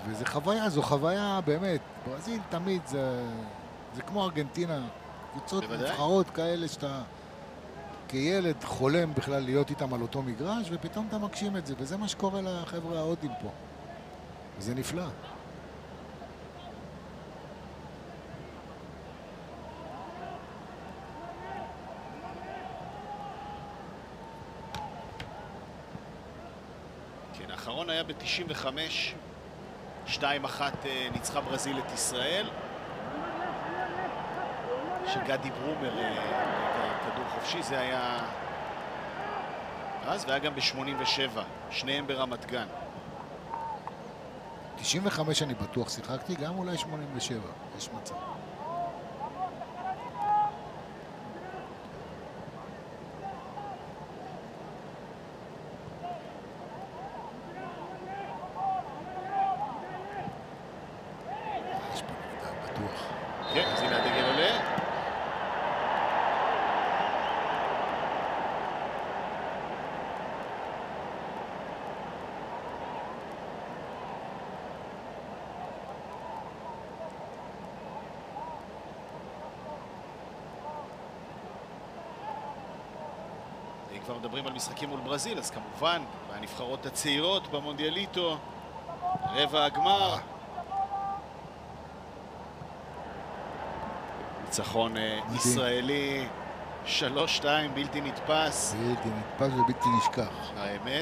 וזה חוויה, זו חוויה באמת. ברזיל תמיד זה כמו ארגנטינה, קבוצות נבחרות כאלה שאתה כילד חולם בכלל להיות איתם על אותו מגרש, ופתאום אתה מגשים את זה, וזה מה שקורה לחבר'ה ההודים פה. וזה נפלא. כן, האחרון היה ב-95, 2-1 ניצחה ברזיל את ישראל. שגדי ברומר כדור חופשי, זה היה אז, והיה גם ב-87, שניהם ברמת גן. 95 אני בטוח שיחקתי, גם אולי 87, יש מצב. יש פה נבדל, בטוח. כן, אז הנה הדגל עולה. כבר מדברים על משחקים מול ברזיל, אז כמובן, והנבחרות הצעירות במונדיאליטו, רבע הגמר. ניצחון ישראלי, 3-2, בלתי נתפס. בלתי נתפס ובלתי נשכח. האמת.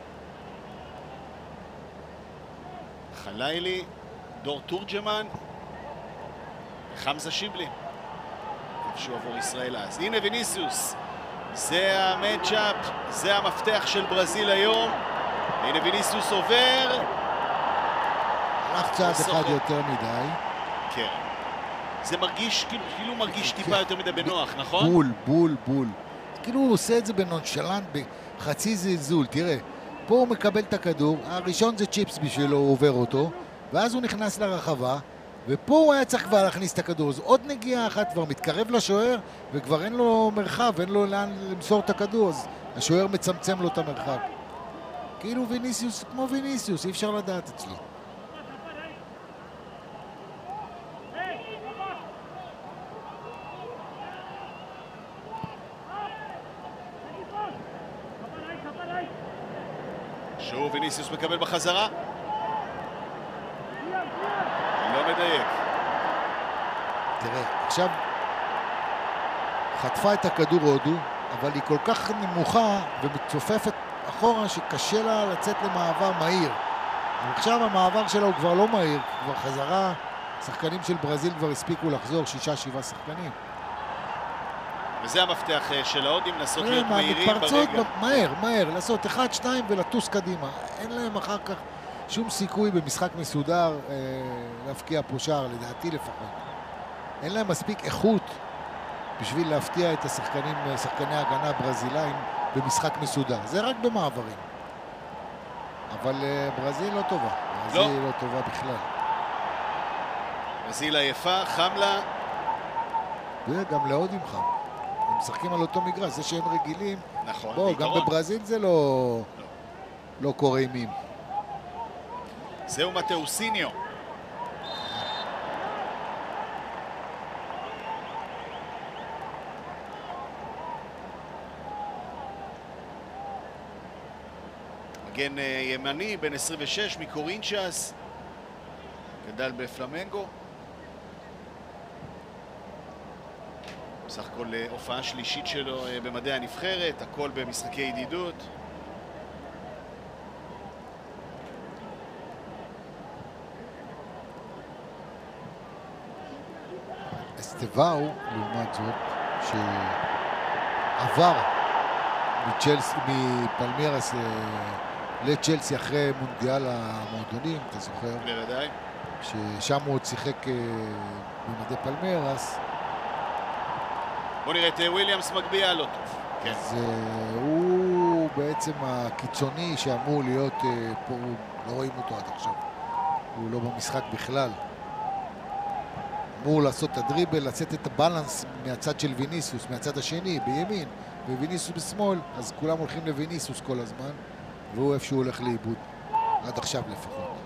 חלילי, דור תורג'מן, וחמזה שיבלי. כבשו עבור ישראל אז. הנה ויניסיוס. זה המאצ'אפ, זה המפתח של ברזיל היום. הנה ויניסיוס עובר. הלך צעד אחד יותר מדי. כן. זה מרגיש, כאילו מרגיש טיפה יותר מדי בנוח, נכון? בול. כאילו הוא עושה את זה בנונשלנט, בחצי זלזול. תראה, פה הוא מקבל את הכדור, הראשון זה צ'יפס בשבילו, הוא עובר אותו, ואז הוא נכנס לרחבה, ופה הוא היה צריך כבר להכניס את הכדור. אז עוד נגיעה אחת כבר מתקרב לשוער, וכבר אין לו מרחב, אין לו לאן למסור את הכדור, אז השוער מצמצם לו את המרחב. כאילו ויניסיוס, כמו ויניסיוס, אי אפשר לדעת אצלו. שוב ויניסיוס מקבל בחזרה. לא מדייק. תראה, עכשיו חטפה את הכדור הודו, אבל היא כל כך נמוכה ומצופפת אחורה שקשה לה לצאת למעבר מהיר. ועכשיו המעבר שלה הוא כבר לא מהיר, כבר חזרה, שחקנים של ברזיל כבר הספיקו לחזור, 6-7 שחקנים. וזה המפתח של ההודים, לנסות להיות מהירים ברגע. מהר, לעשות 1-2 ולטוס קדימה. אין להם אחר כך שום סיכוי במשחק מסודר להפקיע פה שער, לדעתי לפחות. אין להם מספיק איכות בשביל להפתיע את השחקנים, שחקני ההגנה הברזילאים במשחק מסודר. זה רק במעברים. אבל ברזיל לא טובה. ברזיל לא טובה בכלל. ברזיל עייפה, חם לה. וגם להודים חם. הם משחקים על אותו מגרש, זה שהם רגילים. נכון, בוא, גם בברזיל זה לא קורה אימים. זהו מתאוסיניו. מגן ימני, בן 26, מקורינצ'אס. גדל בפלמנגו. בסך הכל הופעה שלישית שלו במדעי הנבחרת, הכל במשחקי ידידות. אסטבאו, לעומת זאת, שעבר מפלמיירס לצ'לסי אחרי מונדיאל המועדונים, אתה זוכר? בוודאי. ששם הוא עוד שיחק במדי פלמיירס. בוא נראה את וויליאמס מגביה, לא טוב. כן. אז הוא בעצם הקיצוני שאמור להיות פה, לא רואים אותו עד עכשיו. הוא לא במשחק בכלל. אמור לעשות את הדריבל, לצאת את הבלנס מהצד של ויניסיוס, מהצד השני, בימין, וויניסיוס בשמאל, אז כולם הולכים לויניסיוס כל הזמן, והוא איפשהו הולך לאיבוד, עד עכשיו לפחות.